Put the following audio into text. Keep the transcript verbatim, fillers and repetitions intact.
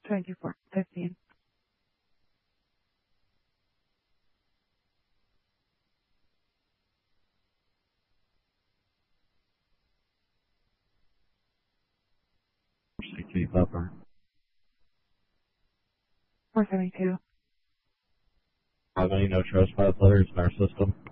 twenty-four fifteen. sixty Pepper. four seventy-two. Have any no trespass letters in our system?